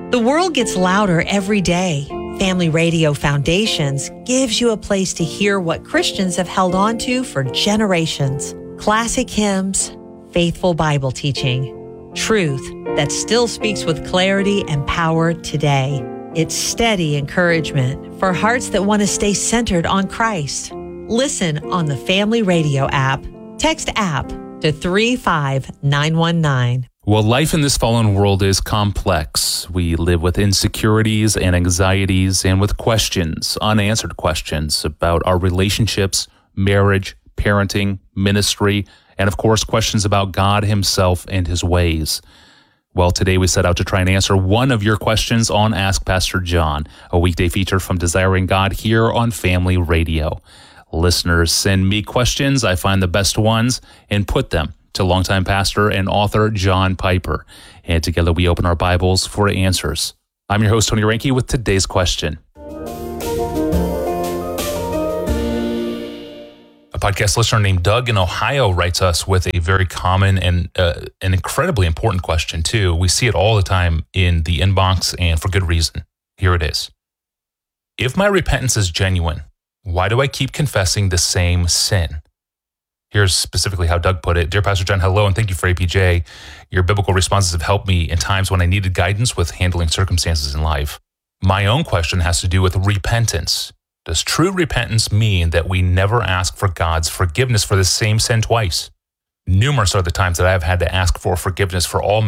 The world gets louder every day. Family Radio Foundations gives you a place to hear what Christians have held on to for generations. Classic hymns, faithful Bible teaching, truth that still speaks with clarity and power today. It's steady encouragement for hearts that want to stay centered on Christ. Listen on the Family Radio app. Text app to 35919. Well, life in this fallen world is complex. We live with insecurities and anxieties and with questions, unanswered questions about our relationships, marriage, parenting, ministry, and of course, questions about God himself and his ways. Well, today we set out to try and answer one of your questions on Ask Pastor John, a weekday feature from Desiring God here on Family Radio. Listeners send me questions. I find the best ones and put them to longtime pastor and author John Piper. And together we open our Bibles for answers. I'm your host, Tony Reinke, with today's question. A podcast listener named Doug in Ohio writes us with a very common and an incredibly important question, too. We see it all the time in the inbox, and for good reason. Here it is. If my repentance is genuine, why do I keep confessing the same sin? Here's specifically how Doug put it. Dear Pastor John, hello, and thank you for APJ. Your biblical responses have helped me in times when I needed guidance with handling circumstances in life. My own question has to do with repentance. Does true repentance mean that we never ask for God's forgiveness for the same sin twice? Numerous are the times that I have had to ask for forgiveness for all